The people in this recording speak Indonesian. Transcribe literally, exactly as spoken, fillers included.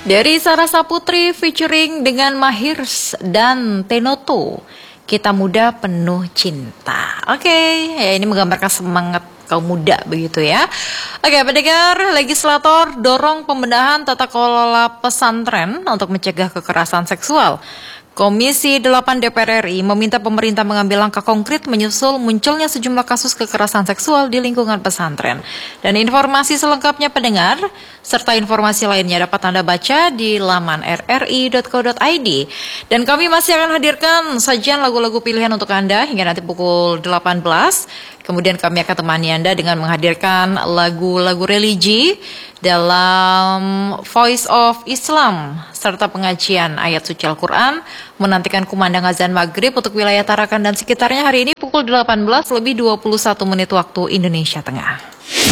Dari Sarah Saputri featuring dengan Mahirs dan Tenoto, Kita Muda Penuh Cinta. Oke, okay, ya ini menggambarkan semangat kaum muda begitu ya. Oke, okay, pendengar, legislator dorong pembenahan tata kelola pesantren untuk mencegah kekerasan seksual. Komisi delapan D P R R I meminta pemerintah mengambil langkah konkret menyusul munculnya sejumlah kasus kekerasan seksual di lingkungan pesantren. Dan informasi selengkapnya pendengar, serta informasi lainnya dapat Anda baca di laman r r i dot co dot i d. Dan kami masih akan hadirkan sajian lagu-lagu pilihan untuk Anda hingga nanti pukul delapan belas. Kemudian kami akan temani Anda dengan menghadirkan lagu-lagu religi dalam Voice of Islam serta pengajian ayat suci Al-Quran, menantikan kumandang azan maghrib untuk wilayah Tarakan dan sekitarnya hari ini pukul delapan belas lebih dua puluh satu menit waktu Indonesia Tengah.